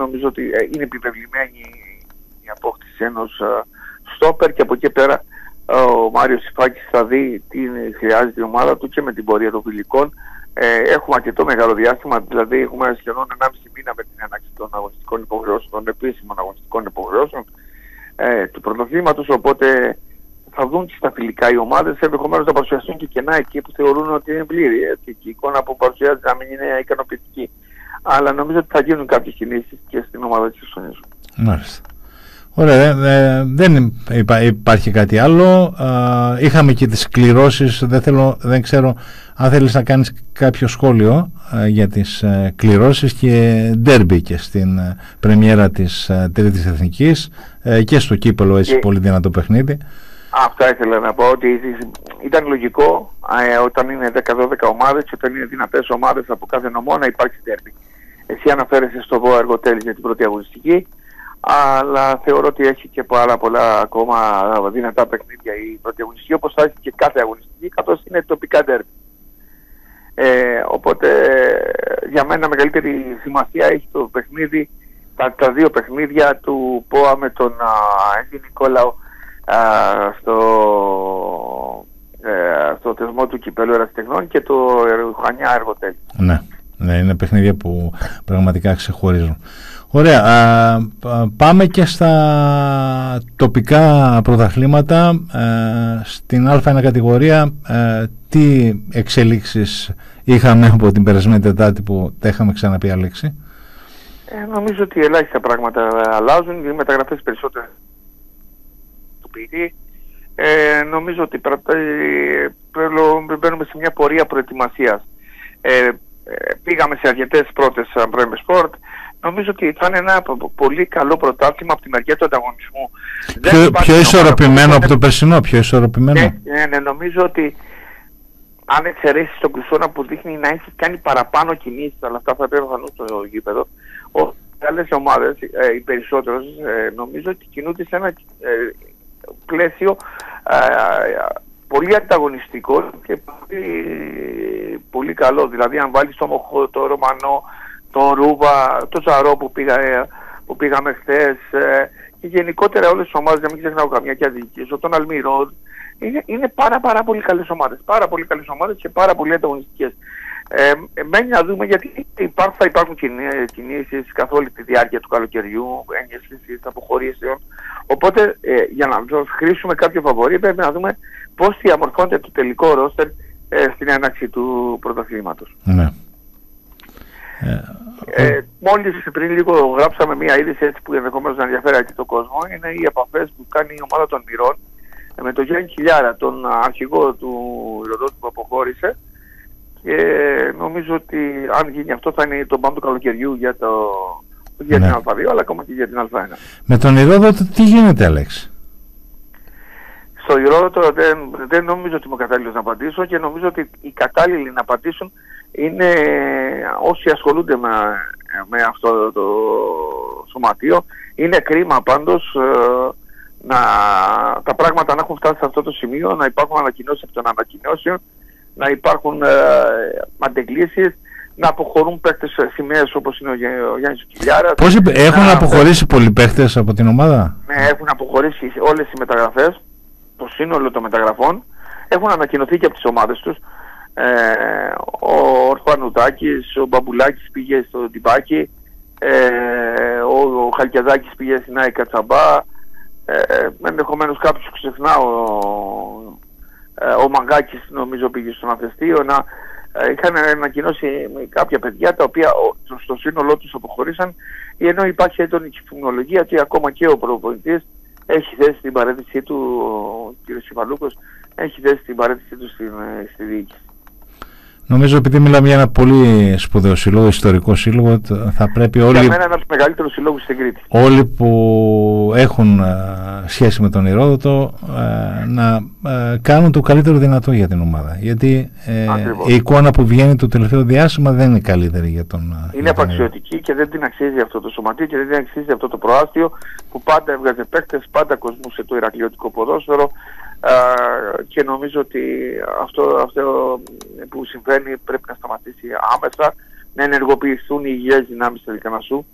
νομίζω ότι είναι επιβεβλημένη η απόκτηση ενός στόπερ, και από εκεί πέρα ο Μάριος Σιφάκης θα δει τι χρειάζεται η ομάδα του και με την πορεία των φιλικών. Έχουμε αρκετό μεγάλο διάστημα, δηλαδή έχουμε σχεδόν 1,5 μήνα με την έναρξη των αγωνιστικών υποχρεώσεων, των επίσημων αγωνιστικών υποχρεώσεων του πρωταθλήματος, οπότε θα δουν και στα φιλικά οι ομάδες, ενδεχομένως να παρουσιαστούν και κενά εκεί που θεωρούν ότι είναι πλήρη, και η εικόνα που παρουσιάζει να μην είναι ικανοποιητική. Αλλά νομίζω ότι θα γίνουν κάποιες κινήσεις και στην ομάδα της Χερσονήσου. Μάλιστα. Ωραία, δεν υπάρχει κάτι άλλο. Είχαμε και τις κληρώσεις. Δεν ξέρω αν θέλεις να κάνεις κάποιο σχόλιο για τις κληρώσεις και ντέρμπι και στην πρεμιέρα της Τρίτης Εθνικής και στο κύπελλο, έτσι πολύ δυνατό παιχνίδι. Αυτά ήθελα να πω, ότι ήταν λογικό όταν είναι 10-12 ομάδες και όταν είναι δυνατές ομάδες από κάθε νομό να υπάρχει ντέρμπι. Εσύ αναφέρεσαι στο ΒΟΑ Εργοτέλης για την πρώτη αγωνιστική, αλλά θεωρώ ότι έχει και πάρα πολλά ακόμα δυνατά παιχνίδια η πρώτη αγωνιστική, όπως θα έχει και κάθε αγωνιστική, καθώς είναι τοπικά ντέρμπι. Οπότε για μένα μεγαλύτερη σημασία έχει το παιχνίδι, τα δύο παιχνίδια του ΠΟΑ με τον Αγγί Νικόλαο στο θεσμό του κυπέλλου Ερασιτεχνών και το Χανιά Εργοτέλη. Ναι, είναι παιχνίδια που πραγματικά ξεχωρίζουν. Ωραία, πάμε και στα τοπικά πρωταθλήματα. Στην Α1 κατηγορία, τι εξελίξεις είχαμε από την περασμένη Τετάρτη που τα είχαμε ξαναπεί, Αλέξη? Νομίζω ότι ελάχιστα πράγματα αλλάζουν, οι μεταγραφές περισσότερο του ποιητή. Νομίζω ότι μπαίνουμε σε μια πορεία προετοιμασίας. Πήγαμε σε αρκετές πρώτες πρώιμες σπορτ. Νομίζω ότι θα είναι ένα πολύ καλό πρωτάθλημα από τη μεριά του ανταγωνισμού. Πιο ισορροπημένο από το περσινό, πιο ισορροπημένο. Ναι, νομίζω ότι αν εξαιρέσεις τον Κλεισόνα που δείχνει να έχει κάνει παραπάνω κινήσεις, αλλά αυτά θα πρέπει να φανούν στο γήπεδο, άλλες ομάδες, οι περισσότερες, νομίζω ότι κινούνται σε ένα πλαίσιο πολύ ανταγωνιστικό και πολύ καλό. Δηλαδή αν βάλεις το Μοχό, το Ρωμανό, το Ρούβα, το Τσαρό που πήγαμε χθες, και γενικότερα όλες τις ομάδες, να μην ξεχνάω καμιά και αδικήσω, τον Αλμυρό, είναι πάρα πολύ καλές ομάδες. Πάρα πολύ καλές ομάδες και πάρα πολύ ανταγωνιστικές. Μένει να δούμε, γιατί θα υπάρχουν κινήσεις καθ' όλη τη διάρκεια του καλοκαιριού, ένιωσης αποχωρήσεων. Οπότε για να χρήσουμε κάποιο φαβορί πρέπει να δούμε πώς διαμορφώνεται το τελικό ρόστερ στην έναρξη του πρωταθλήματος. Ναι. Μόλις πριν λίγο γράψαμε μια είδηση έτσι που ενδεχομένως να ενδιαφέρει και τον κόσμο, είναι οι επαφές που κάνει η ομάδα των Μυρών με τον Γιάννη Χιλιάρα, τον αρχηγό του Ηρωδότη που αποχώρησε, και νομίζω ότι αν γίνει αυτό θα είναι το πάνω του καλοκαιριού για την Α2, αλλά ακόμα και για την Α1. Με τον Ηρώδοτο τι γίνεται, Αλέξη? Στο Ηρώδοτο δεν νομίζω ότι είμαι κατάλληλος να απαντήσω, και νομίζω ότι οι κατάλληλοι να απαντήσουν είναι όσοι ασχολούνται με αυτό το σωματείο. Είναι κρίμα πάντως τα πράγματα να έχουν φτάσει σε αυτό το σημείο, να υπάρχουν ανακοινώσεις από τον ανακοινώσεων, να υπάρχουν αντεγκλήσεις, να αποχωρούν παίκτες σημαίες όπως είναι ο Γιάννης Κιλιάρας. Έχουν αποχωρήσει πολλοί παίκτες από την ομάδα? Ναι, έχουν αποχωρήσει όλες οι μεταγραφές, το σύνολο των μεταγραφών. Έχουν ανακοινωθεί και από τις ομάδες τους. Ο Ορφανουδάκης, ο Μπαμπουλάκης πήγε στο Τιμπάκι, ο Χαλκιαδάκης πήγε στην ΑΕΚ Κατσαμπά, ενδεχομένως κάποιους ξεχνάω, ο Μαγκάκης νομίζω πήγε στον Αθεστείο. Είχαν ανακοινώσει κάποια παιδιά τα οποία στο σύνολό τους αποχωρήσαν, ενώ υπάρχει έντονη κυφημολογία ότι ακόμα και ο προπονητής έχει θέσει την παρέτησή του, ο κ. Σιβαλούκος έχει θέσει την παρέτησή του στη διοίκηση. Νομίζω επειδή μιλάμε για ένα πολύ σπουδαίο σύλλογο, ιστορικό σύλλογο, θα πρέπει όλοι... Για μένα είναι από τους μεγαλύτερους συλλόγους στην Κρήτη. Όλοι που έχουν σχέση με τον Ηρώδοτο να κάνουν το καλύτερο δυνατό για την ομάδα. Γιατί η εικόνα που βγαίνει το τελευταίο διάστημα δεν είναι καλύτερη για τον... Είναι απαξιωτική και δεν την αξίζει αυτό το σωματείο και δεν την αξίζει αυτό το προάστιο που πάντα έβγαζε παίκτες, πάντα κοσμούσε το ηρακλειωτικό ποδόσφαιρο. Και νομίζω ότι αυτό που συμβαίνει πρέπει να σταματήσει άμεσα, να ενεργοποιηθούν οι υγιές δυνάμεις του Λικανασσού